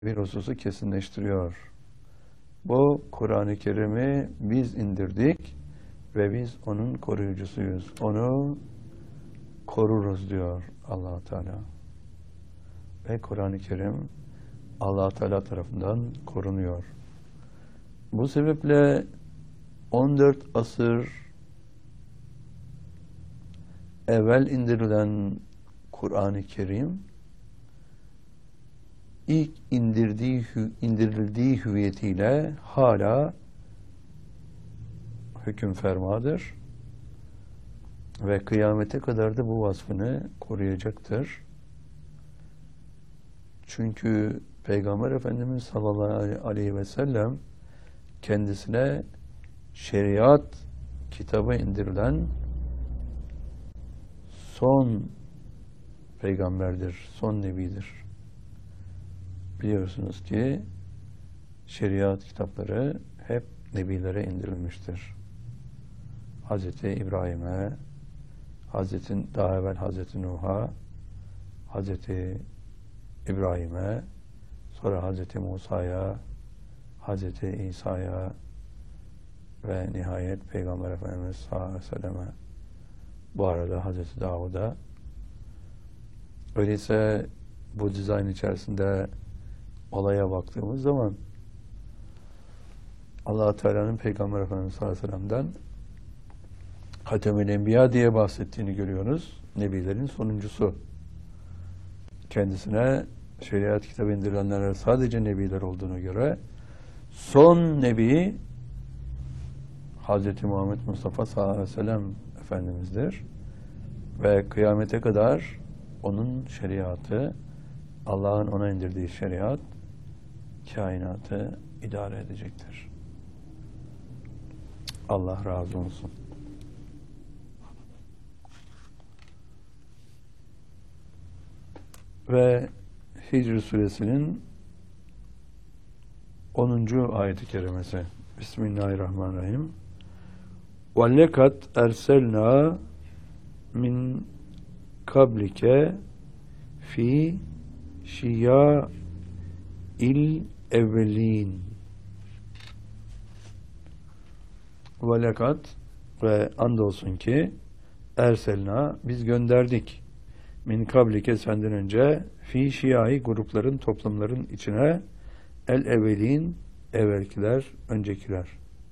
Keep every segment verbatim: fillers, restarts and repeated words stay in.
bir hususu kesinleştiriyor. Bu Kur'an-ı Kerim'i biz indirdik ve biz onun koruyucusuyuz. Onu koruruz diyor Allah Teala. Ve Kur'an-ı Kerim Allah Teala tarafından korunuyor. Bu sebeple on dört asır evvel indirilen Kur'an-ı Kerim ilk indirdiği, indirildiği hüviyetiyle hala hüküm fermadır ve kıyamete kadar da bu vasfını koruyacaktır. Çünkü Peygamber Efendimiz sallallahu aleyhi ve sellem kendisine şeriat kitabı indirilen son peygamberdir, son nebidir. Biliyorsunuz ki şeriat kitapları hep nebilere indirilmiştir. Hazreti İbrahim'e, Hazreti daha evvel Hazreti Nuh'a, Hazreti İbrahim'e, sonra Hazreti Musa'ya, Hazreti İsa'ya ve nihayet Peygamber Efendimiz sallallahu aleyhi ve selleme, bu arada Hazreti Davud'a. Öyleyse bu dizayn içerisinde olaya baktığımız zaman Allah Teala'nın Peygamber Efendimiz sallallahu aleyhi ve sellem'den Hatemül Enbiya diye bahsettiğini görüyoruz. Nebilerin sonuncusu. Kendisine şeriat kitabı indirilenlere sadece nebiler olduğuna göre son nebi Hazreti Muhammed Mustafa sallallahu aleyhi ve sellem Efendimiz'dir. Ve kıyamete kadar onun şeriatı, Allah'ın ona indirdiği şeriat kainatı idare edecektir. Allah razı olsun. Ve Hicr suresinin onuncu ayet-i kerimesi. Bismillahirrahmanirrahim. وَلَّقَدْ اَرْسَلْنَا min kablike fi şiya il evvelin. Ve lekat ve andolsun ki erselna biz gönderdik min kablike senden önce fi şiai grupların toplumların içine el evvelin evvelkiler öncekiler.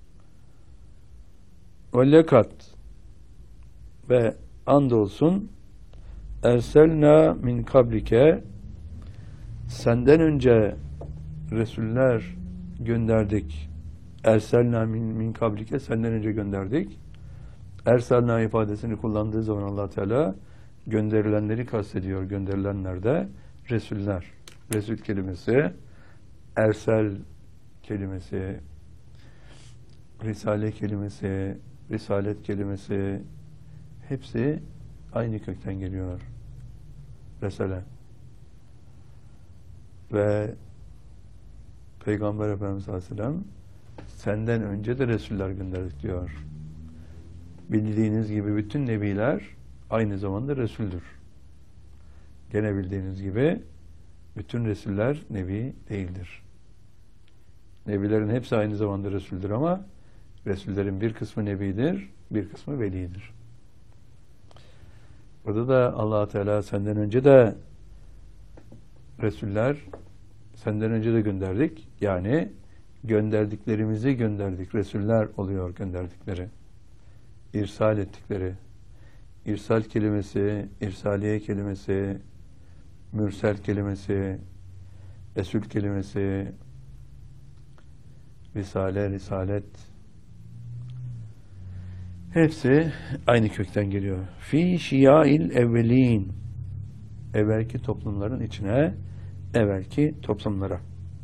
Ve lekat ve andolsun erselna min kablike senden önce Resuller gönderdik. Erselna min, min kablike senden önce gönderdik. Erselna ifadesini kullandığı zaman Allah Teala gönderilenleri kastediyor. Gönderilenler de Resuller. Resul kelimesi, ersel kelimesi, risale kelimesi, risalet kelimesi hepsi aynı kökten geliyor. Resale. Ve Peygamber Efendimiz sallallahu aleyhi ve sellem senden önce de Resuller gönderdik diyor. Bildiğiniz gibi bütün nebiler aynı zamanda Resul'dür. Gene bildiğiniz gibi bütün Resuller nebi değildir. Nebilerin hepsi aynı zamanda Resul'dür ama Resullerin bir kısmı nebidir, bir kısmı velidir. Burada da Allah Teala senden önce de Resuller senden önce de gönderdik. Yani gönderdiklerimizi gönderdik. Resuller oluyor gönderdikleri. İrsal ettikleri. İrsal kelimesi, irsaliye kelimesi, mürsel kelimesi, Resul kelimesi, Risale, Risalet hepsi aynı kökten geliyor. Fi şiyail evvelin evvelki toplumların içine evvelki toplumlara.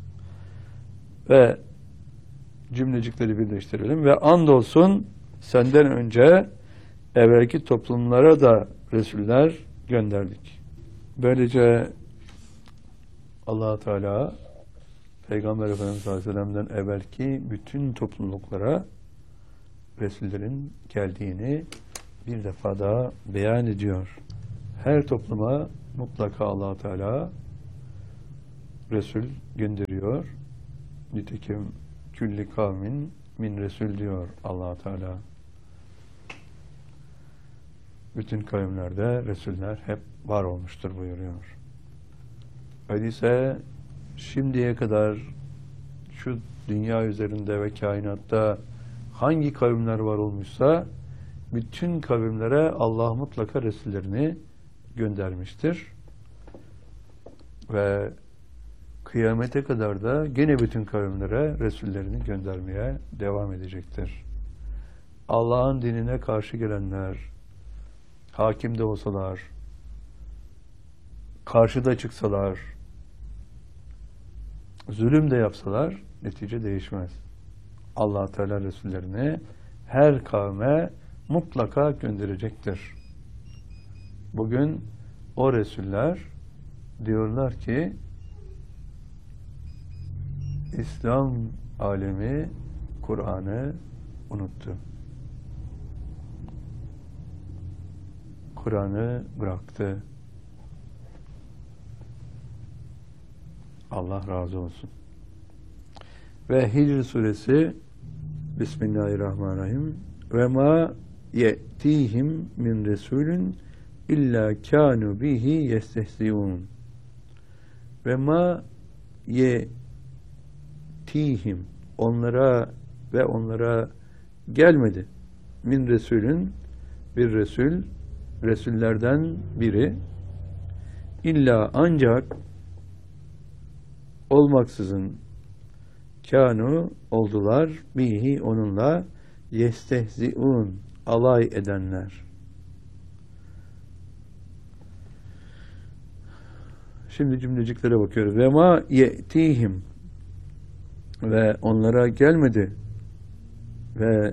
Ve cümlecikleri birleştirelim. Ve andolsun senden önce evvelki toplumlara da Resuller gönderdik. Böylece Allah Teala Peygamber Efendimiz sallallahu aleyhi ve sellem'den evvelki bütün topluluklara Resullerin geldiğini bir defa daha beyan ediyor. Her topluma mutlaka Allah Teala Resul gönderiyor. Nitekim külli kavmin min Resul diyor Allah Teala. Bütün kavimlerde Resuller hep var olmuştur buyuruyor. Öyleyse şimdiye kadar şu dünya üzerinde ve kainatta hangi kavimler var olmuşsa bütün kavimlere Allah mutlaka Resullerini göndermiştir. Ve kıyamete kadar da gene bütün kavimlere Resullerini göndermeye devam edecektir. Allah'ın dinine karşı gelenler, hakim de olsalar, karşıda çıksalar, zulüm de yapsalar netice değişmez. Allah Teala Resullerini her kavme mutlaka gönderecektir. Bugün o Resuller diyorlar ki İslam alemi Kur'an'ı unuttu. Kur'an'ı bıraktı. Allah razı olsun. Ve Hicr suresi Bismillahirrahmanirrahim ve ma ye'tihim min resulün illa kanu bihi yestehziun ve ma ye'tihim onlara ve onlara gelmedi min resulün bir resul resullerden biri illa ancak olmaksızın kanu oldular bihi onunla yestehziun alay edenler. Şimdi cümleciklere bakıyoruz. Ve ma ye'tihim ve onlara gelmedi ve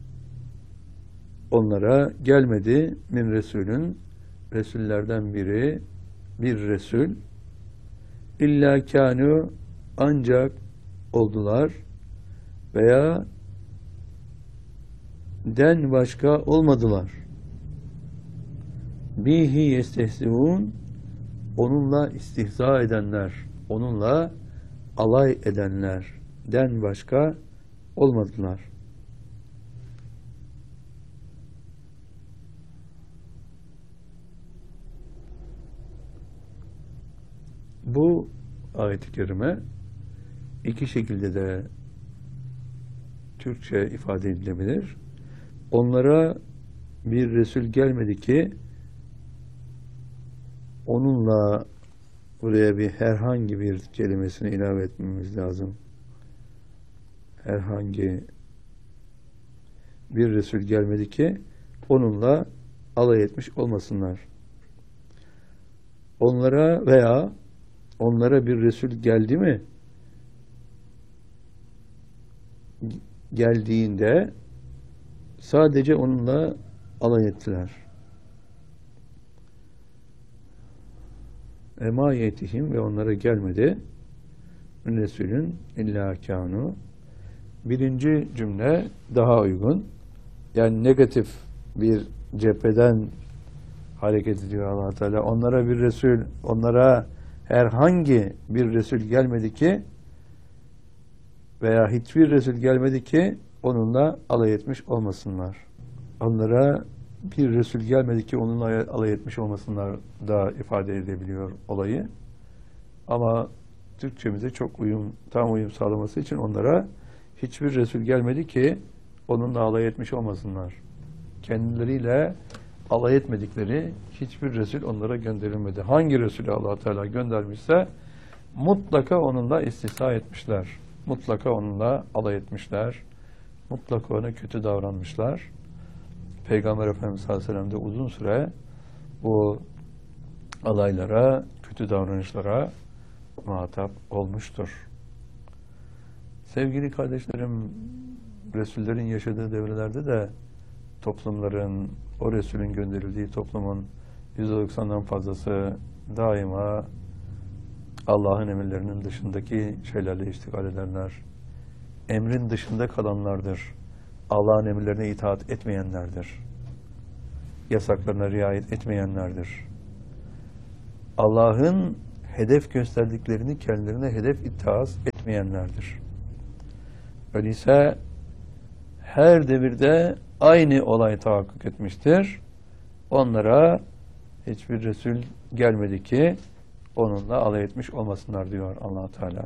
onlara gelmedi min Resulün Resullerden biri bir Resul illa kanu ancak oldular veya den başka olmadılar. Bihi yestehziun onunla istihza edenler, onunla alay edenler den başka olmadılar. Bu ayet-i kerime iki şekilde de Türkçe ifade edilebilir. Onlara bir Resul gelmedi ki onunla buraya bir herhangi bir kelimesini ilave etmemiz lazım. Herhangi bir Resul gelmedi ki onunla alay etmiş olmasınlar. Onlara veya onlara bir Resul geldi mi? Geldiğinde sadece onunla alay ettiler. Emayetihim ve onlara gelmedi. Resulün illa kanu. Birinci cümle daha uygun. Yani negatif bir cepheden hareket ediyor Allah Teala. Onlara bir Resul, onlara herhangi bir Resul gelmedi ki veya hiçbir Resul gelmedi ki onunla alay etmiş olmasınlar. Onlara bir Resul gelmedi ki onunla alay etmiş olmasınlar da ifade edebiliyor olayı. Ama Türkçemize çok uyum, tam uyum sağlaması için onlara hiçbir Resul gelmedi ki onunla alay etmiş olmasınlar. Kendileriyle alay etmedikleri hiçbir Resul onlara gönderilmedi. Hangi Resulü Allah Teala göndermişse mutlaka onunla istihza etmişler. Mutlaka onunla alay etmişler. Mutlaka ona kötü davranmışlar. Peygamber Efendimiz sallallahu aleyhi ve sellem de uzun süre bu alaylara, kötü davranışlara muhatap olmuştur. Sevgili kardeşlerim, Resullerin yaşadığı devrelerde de toplumların, o Resulün gönderildiği toplumun yüzde doksandan fazlası daima Allah'ın emirlerinin dışındaki şeylerle iştigal edenler, emrin dışında kalanlardır. Allah'ın emirlerine itaat etmeyenlerdir. Yasaklarına riayet etmeyenlerdir. Allah'ın hedef gösterdiklerini kendilerine hedef ithaz etmeyenlerdir. Öyleyse her devirde aynı olay tahakkuk etmiştir. Onlara hiçbir Resul gelmedi ki onunla alay etmiş olmasınlar diyor Allah Teala.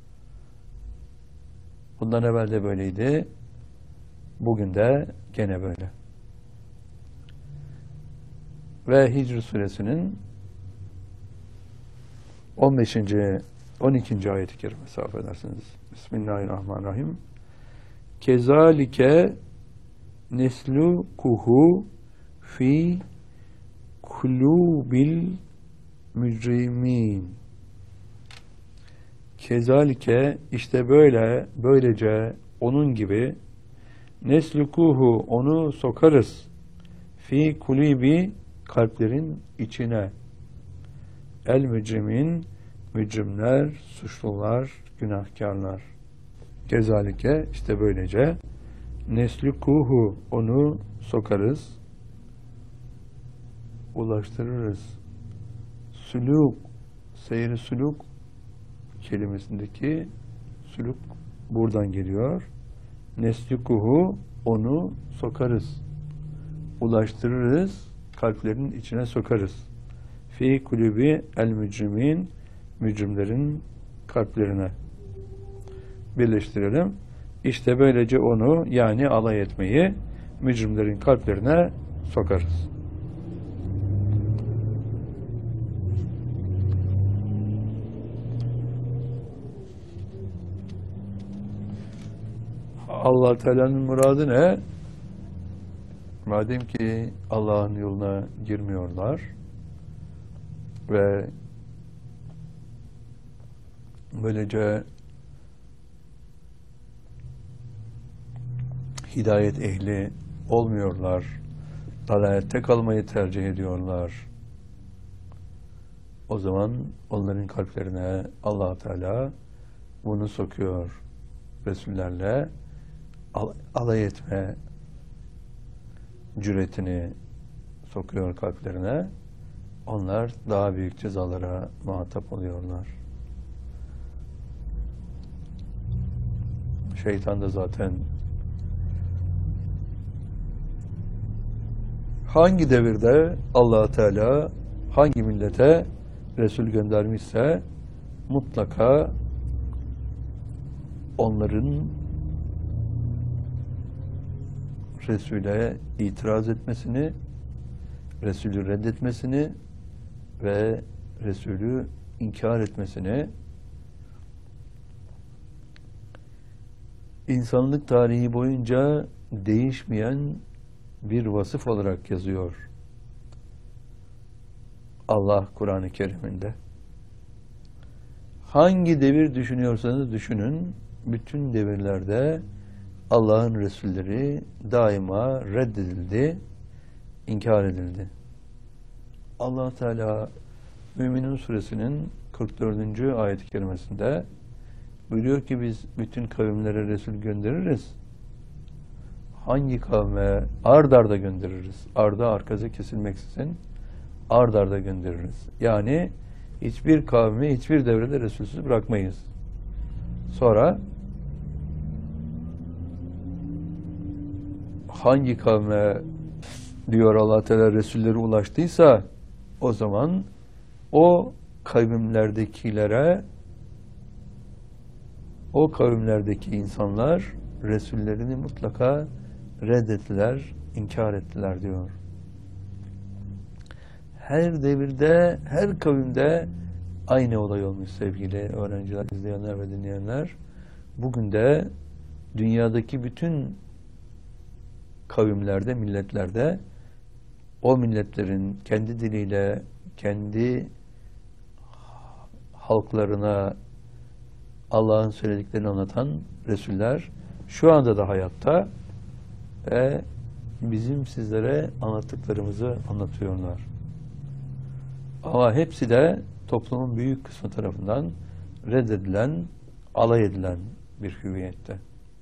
Bundan evvel de böyleydi. Bugün de gene böyle. Ve Hicr suresinin on beşinci on ikinci ayet-i kerimesi, affedersiniz. Bismillahirrahmanirrahim. Kezalike neslukuhu fi kulubil mücrimin. Kezalike, işte böyle, böylece, onun gibi, neslukuhu, onu sokarız, fi kulubi, kalplerin içine, el mücrimin, mücrimler, suçlular, günahkarlar. Kezalike, işte böylece, neslukuhu, onu sokarız, ulaştırırız. Sülûk, seyri sülûk kelimesindeki sülûk buradan geliyor. Neslukuhu, onu sokarız, ulaştırırız, kalplerin içine sokarız. Fi kulübi el mücrimin, mücrimlerin kalplerine. Birleştirelim. İşte böylece onu, yani alay etmeyi, mücrimlerin kalplerine sokarız. Allah Teala'nın muradı ne? Madem ki Allah'ın yoluna girmiyorlar ve böylece hidayet ehli olmuyorlar, dalalette kalmayı tercih ediyorlar. O zaman onların kalplerine Allah Teala bunu sokuyor. Resullerle alay etme cüretini sokuyor kalplerine. Onlar daha büyük cezalara muhatap oluyorlar. Şeytan da zaten hangi devirde Allah Teala hangi millete Resul göndermişse mutlaka onların Resul'e itiraz etmesini, Resul'ü reddetmesini ve Resul'ü inkar etmesini insanlık tarihi boyunca değişmeyen bir vasıf olarak yazıyor Allah Kur'an-ı Kerim'inde. Hangi devir düşünüyorsanız düşünün, bütün devirlerde Allah'ın Resulleri daima reddedildi, inkar edildi. Allah Teala Müminun Suresinin kırk dördüncü ayet-i kerimesinde buyuruyor ki biz bütün kavimlere Resul göndeririz. Hangi kavme? Ard arda göndeririz. Arda arkası kesilmeksizin ard arda göndeririz. Yani hiçbir kavmi hiçbir devrede Resulsüz bırakmayız. Sonra hangi kavme diyor Allah Teala Resulleri ulaştıysa o zaman o kavimlerdekilere o kavimlerdeki insanlar Resullerini mutlaka reddettiler, inkar ettiler diyor. Her devirde, her kavimde aynı olay olmuş sevgili öğrenciler, izleyenler ve dinleyenler. Bugün de dünyadaki bütün kavimlerde, milletlerde o milletlerin kendi diliyle, kendi halklarına Allah'ın söylediklerini anlatan Resuller şu anda da hayatta ve bizim sizlere anlattıklarımızı anlatıyorlar. Ama hepsi de toplumun büyük kısmı tarafından reddedilen, alay edilen bir hüviyette.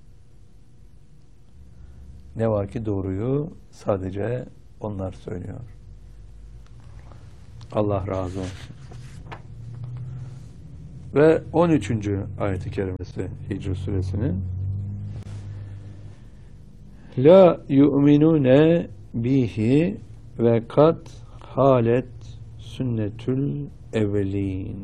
Ne var ki doğruyu sadece onlar söylüyor. Allah razı olsun. Ve on üçüncü ayet-i kerimesi Hicr suresinin La yu'minune bihi ve kat halet sünnetül evvelin.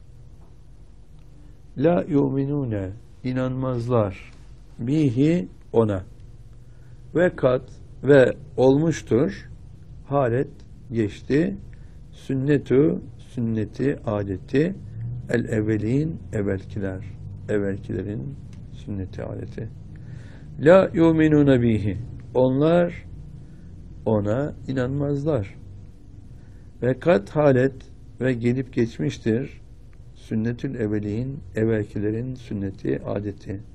La yu'minune inanmazlar bihi ona ve kat ve olmuştur halet geçti sünnetu sünneti adeti el evvelin evvelkiler evvelkilerin sünneti adeti. La yu'minune bihi onlar ona inanmazlar. Ve kat halet ve gelip geçmiştir sünnetül evvelin evvelkilerin sünneti adeti.